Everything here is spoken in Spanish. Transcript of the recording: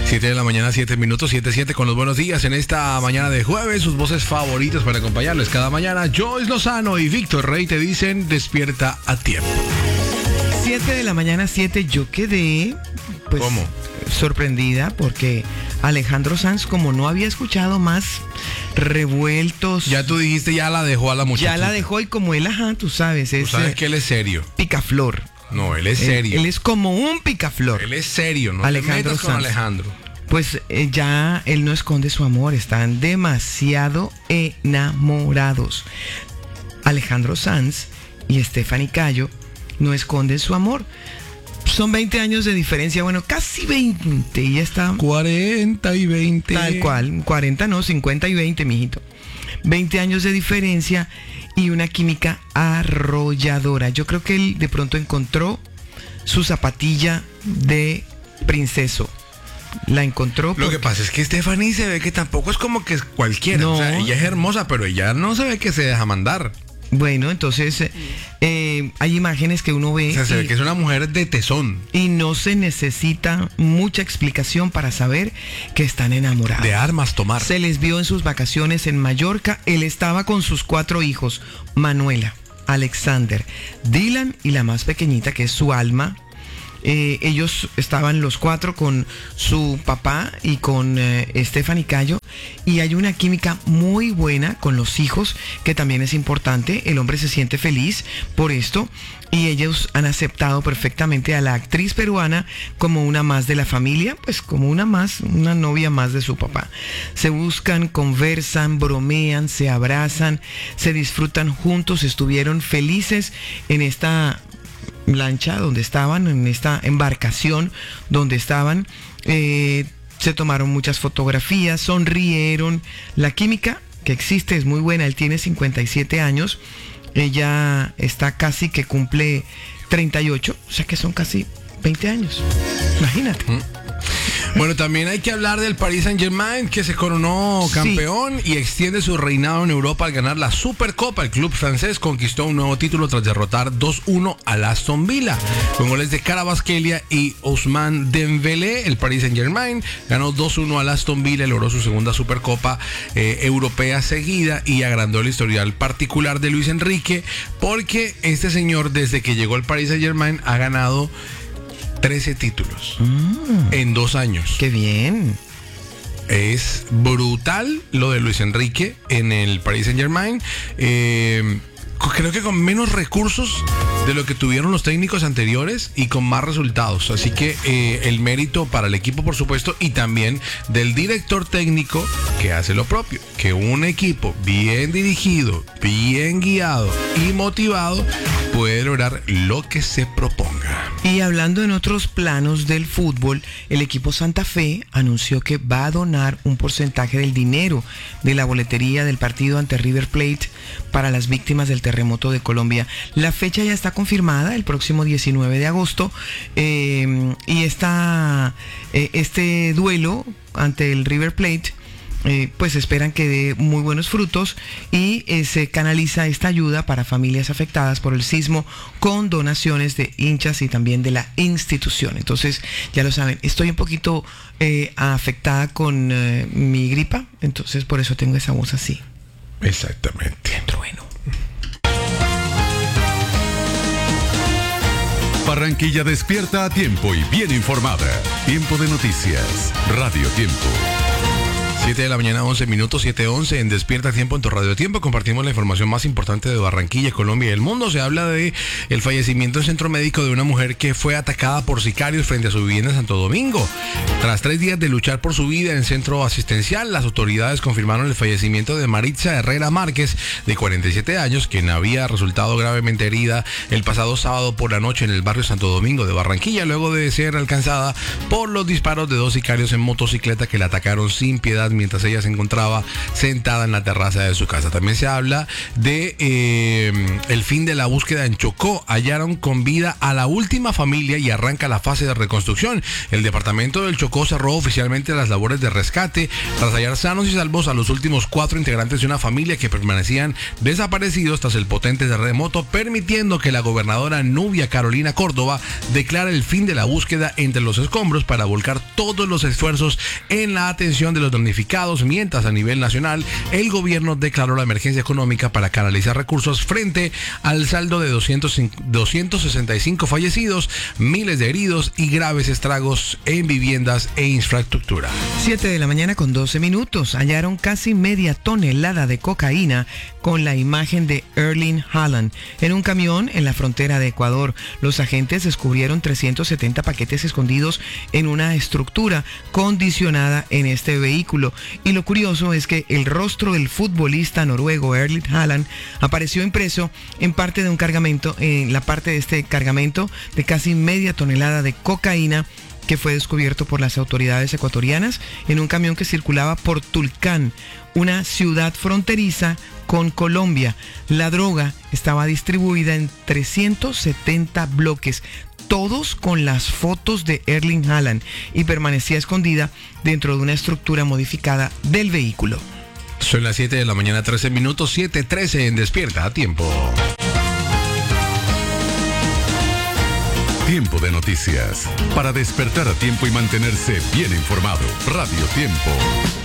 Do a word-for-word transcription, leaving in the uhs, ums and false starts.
siete de la mañana, siete minutos, siete siete con los buenos días en esta mañana de jueves. Sus voces favoritas para acompañarles cada mañana. Joyce Lozano y Víctor Rey te dicen despierta a tiempo. siete de la mañana, siete. Yo quedé pues ¿Cómo? sorprendida porque Alejandro Sanz, como no había escuchado más revueltos. Ya tú dijiste, ya la dejó a la muchacha. Ya la dejó y como él, ajá, tú sabes, es Tú sabes que él es serio. picaflor. No, él es serio. Él, él es como un picaflor. Él es serio, no Alejandro te metas con Sanz. Alejandro. Pues eh, ya él no esconde su amor, están demasiado enamorados. Alejandro Sanz y Stephanie Cayo no esconden su amor. Son veinte años de diferencia, bueno, casi veinte, y ya está. cuarenta y veinte. Tal cual, cuarenta no, cincuenta y veinte, mijito. veinte años de diferencia y una química arrolladora. Yo creo que él de pronto encontró su zapatilla de princeso. La encontró. Lo que pasa es que Stephanie se ve que tampoco es como que es cualquiera. No. O sea, ella es hermosa, pero ella no se ve que se deja mandar. Bueno, entonces eh, hay imágenes que uno ve. O sea, se y, ve que es una mujer de tesón. y no se necesita mucha explicación para saber que están enamorados. De armas tomar. Se les vio en sus vacaciones en Mallorca. Él estaba con sus cuatro hijos: Manuela, Alexander, Dylan y la más pequeñita, que es su alma. Eh, ellos estaban los cuatro con su papá y con eh, Stephanie Cayo, y hay una química muy buena con los hijos, que también es importante. El hombre se siente feliz por esto y ellos han aceptado perfectamente a la actriz peruana como una más de la familia, pues como una más, una novia más de su papá. Se buscan, conversan, bromean, se abrazan, se disfrutan juntos. Estuvieron felices en esta lancha donde estaban, en esta embarcación donde estaban. Eh, se tomaron muchas fotografías, sonrieron. La química que existe es muy buena. Él tiene cincuenta y siete años, ella está casi que cumple treinta y ocho, o sea que son casi veinte años. Imagínate. Mm. Bueno, también hay que hablar del Paris Saint-Germain, que se coronó campeón sí. y extiende su reinado en Europa al ganar la Supercopa. El club francés conquistó un nuevo título tras derrotar dos uno al Aston Villa. Con goles de Kvaratskhelia y Ousmane Dembélé, el Paris Saint-Germain ganó dos uno al Aston Villa y logró su segunda Supercopa eh, europea seguida, y agrandó el historial particular de Luis Enrique, porque este señor, desde que llegó al Paris Saint-Germain, ha ganado trece títulos mm, en dos años. ¡Qué bien! Es brutal lo de Luis Enrique en el Paris Saint-Germain. Eh, creo que con menos recursos de lo que tuvieron los técnicos anteriores y con más resultados. Así que eh, el mérito para el equipo, por supuesto, y también del director técnico, que hace lo propio. Que un equipo bien dirigido, bien guiado y motivado puede lograr lo que se proponga. Y hablando en otros planos del fútbol, el equipo Santa Fe anunció que va a donar un porcentaje del dinero de la boletería del partido ante River Plate para las víctimas del terremoto de Colombia. La fecha ya está confirmada, el próximo diecinueve de agosto, eh, y esta, eh, este duelo ante el River Plate, Eh, pues esperan que dé muy buenos frutos, y eh, se canaliza esta ayuda para familias afectadas por el sismo con donaciones de hinchas y también de la institución. Entonces, ya lo saben, estoy un poquito eh, afectada con eh, mi gripa, entonces por eso tengo esa voz así. Exactamente. Trueno. Barranquilla despierta a tiempo y bien informada. Tiempo de noticias. Radio Tiempo. siete de la mañana, once minutos, siete once en Despierta Tiempo en tu Radio Tiempo. Compartimos la información más importante de Barranquilla, Colombia y el mundo. Se habla de el fallecimiento en centro médico de una mujer que fue atacada por sicarios frente a su vivienda en Santo Domingo. Tras tres días de luchar por su vida en centro asistencial, las autoridades confirmaron el fallecimiento de Maritza Herrera Márquez, de cuarenta y siete años, quien había resultado gravemente herida el pasado sábado por la noche en el barrio Santo Domingo de Barranquilla, luego de ser alcanzada por los disparos de dos sicarios en motocicleta que la atacaron sin piedad horas mientras ella se encontraba sentada en la terraza de su casa. También se habla de eh, el fin de la búsqueda en Chocó. Hallaron con vida a la última familia y arranca la fase de reconstrucción. El departamento del Chocó cerró oficialmente las labores de rescate tras hallar sanos y salvos a los últimos cuatro integrantes de una familia que permanecían desaparecidos tras el potente terremoto, permitiendo que la gobernadora Nubia Carolina Córdoba declara el fin de la búsqueda entre los escombros para volcar todos los esfuerzos en la atención de los damnificados, mientras a nivel nacional el gobierno declaró la emergencia económica para canalizar recursos frente al saldo de doscientos sesenta y cinco fallecidos, miles de heridos y graves estragos en viviendas e infraestructura. siete de la mañana con doce minutos. Hallaron casi media tonelada de cocaína con la imagen de Erling Haaland en un camión en la frontera de Ecuador. Los agentes descubrieron trescientos setenta paquetes escondidos en una estructura condicionada en este vehículo. Y lo curioso es que el rostro del futbolista noruego Erling Haaland apareció impreso en parte de un cargamento, en la parte de este cargamento de casi media tonelada de cocaína que fue descubierto por las autoridades ecuatorianas en un camión que circulaba por Tulcán, una ciudad fronteriza con Colombia. La droga estaba distribuida en trescientos setenta bloques, todos con las fotos de Erling Haaland, y permanecía escondida dentro de una estructura modificada del vehículo. Son las siete de la mañana, trece minutos, siete trece en Despierta a Tiempo. Tiempo de noticias. Para despertar a tiempo y mantenerse bien informado. Radio Tiempo.